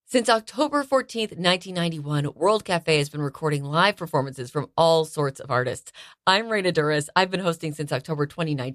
Since October 14th, 1991, World Cafe has been recording live performances from all sorts of artists. I'm Raina Duras. I've been hosting since October 2019.